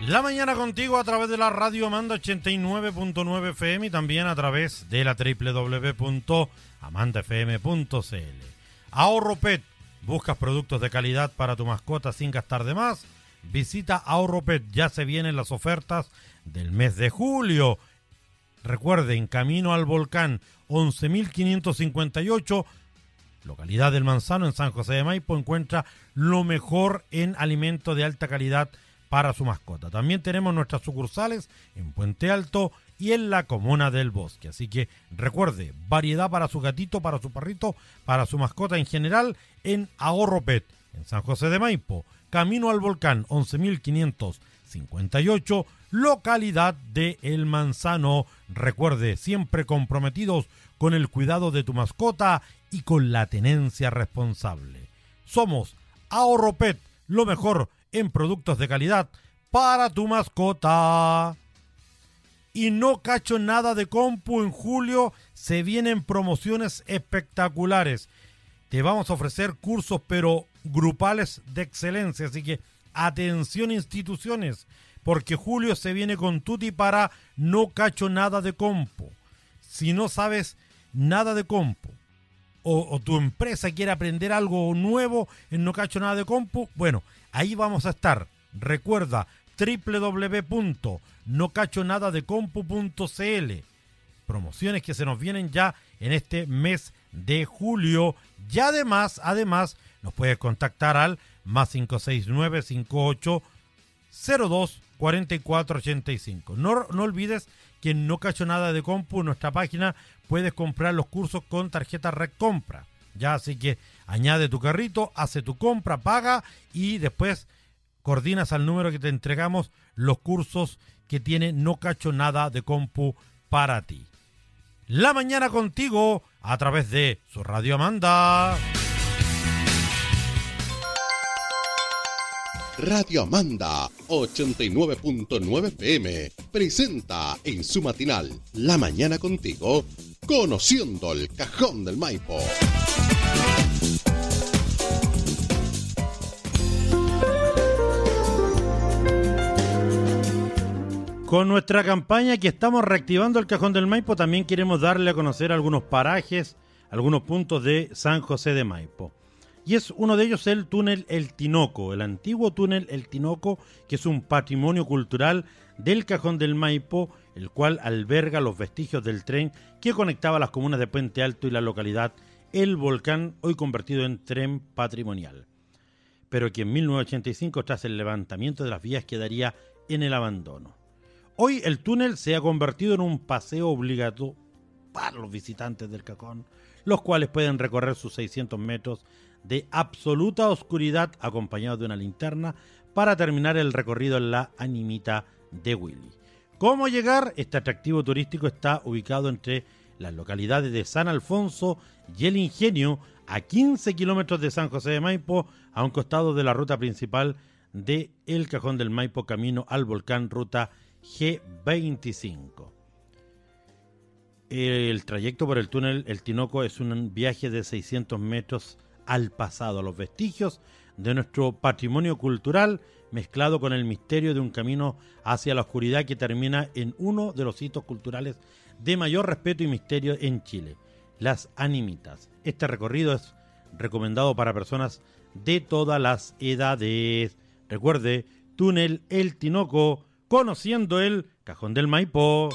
La mañana contigo a través de la radio Amanda 89.9 FM y también a través de la www.amandafm.cl. Ahorro Pet. ¿Buscas productos de calidad para tu mascota sin gastar de más? Visita Ahorro Pet. Ya se vienen las ofertas del mes de julio. Recuerden, Camino al Volcán, 11.558, localidad del Manzano, en San José de Maipo, encuentra lo mejor en alimento de alta calidad para su mascota. También tenemos nuestras sucursales en Puente Alto y en la Comuna del Bosque. Así que recuerde, variedad para su gatito, para su perrito, para su mascota en general en Ahorro Pet, en San José de Maipo, Camino al Volcán, 11.558, localidad de El Manzano. Recuerde, siempre comprometidos con el cuidado de tu mascota y con la tenencia responsable. Somos Ahorro Pet, lo mejor en productos de calidad para tu mascota. Y no cacho nada de compu, en julio se vienen promociones espectaculares. Te vamos a ofrecer cursos pero grupales de excelencia, así que atención instituciones, porque julio se viene con tutti para no cacho nada de compu. Si no sabes nada de compu o tu empresa quiere aprender algo nuevo en no cacho nada de compu, bueno, ahí vamos a estar. Recuerda, www.nocachonadadecompu.cl. Promociones que se nos vienen ya en este mes de julio. Y además nos puedes contactar al más 569-5802-4485. No olvides que en No Cacho Nada de Compu, en nuestra página, puedes comprar los cursos con tarjeta Red Compra. Ya, así que añade tu carrito, hace tu compra, paga y después coordinas al número que te entregamos los cursos que tiene No Cacho Nada de Compu para ti. La mañana contigo a través de su Radio Amanda. Radio Amanda 89.9 PM presenta en su matinal La Mañana Contigo, Conociendo el Cajón del Maipo. Con nuestra campaña que estamos reactivando el Cajón del Maipo, también queremos darle a conocer algunos parajes, algunos puntos de San José de Maipo. Y es uno de ellos el túnel El Tinoco, el antiguo túnel El Tinoco, que es un patrimonio cultural del Cajón del Maipo, el cual alberga los vestigios del tren que conectaba las comunas de Puente Alto y la localidad El Volcán, hoy convertido en tren patrimonial. Pero que en 1985, tras el levantamiento de las vías, quedaría en el abandono. Hoy el túnel se ha convertido en un paseo obligatorio para los visitantes del Cajón, los cuales pueden recorrer sus 600 metros de absoluta oscuridad acompañados de una linterna para terminar el recorrido en la Animita de Willy. ¿Cómo llegar? Este atractivo turístico está ubicado entre las localidades de San Alfonso y El Ingenio, a 15 kilómetros de San José de Maipo, a un costado de la ruta principal de El Cajón del Maipo, camino al volcán, ruta G25. El trayecto por el túnel El Tinoco es un viaje de 600 metros al pasado, a los vestigios de nuestro patrimonio cultural, mezclado con el misterio de un camino hacia la oscuridad que termina en uno de los hitos culturales de mayor respeto y misterio en Chile, las Animitas. Este recorrido es recomendado para personas de todas las edades. Recuerde, túnel El Tinoco, conociendo el Cajón del Maipo.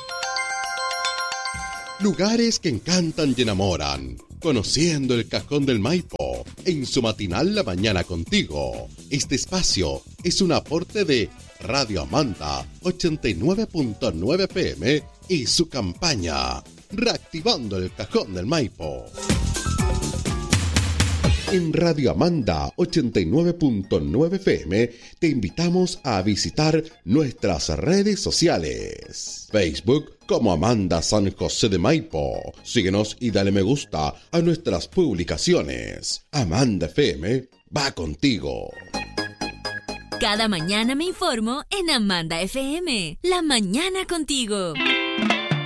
Lugares que encantan y enamoran, conociendo el Cajón del Maipo, en su matinal La Mañana Contigo. Este espacio es un aporte de Radio Amanda 89.9 PM y su campaña Reactivando el Cajón del Maipo. En Radio Amanda 89.9 FM te invitamos a visitar nuestras redes sociales. Facebook como Amanda San José de Maipo. Síguenos y dale me gusta a nuestras publicaciones. Amanda FM va contigo. Cada mañana me informo en Amanda FM. La Mañana Contigo.